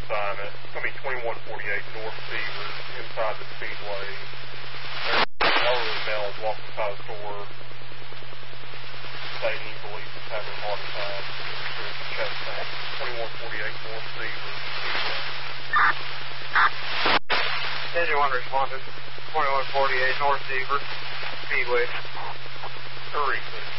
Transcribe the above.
sign it. It's going to be 2148 North Seavers, inside the Speedway. There's an elderly male walking by the store, saying he believes he's having a heart attack. There's a chest pain. 2148 North Seavers, Speedway. Engine 1 responded. 2148 North Seavers, Speedway. Hurry, please.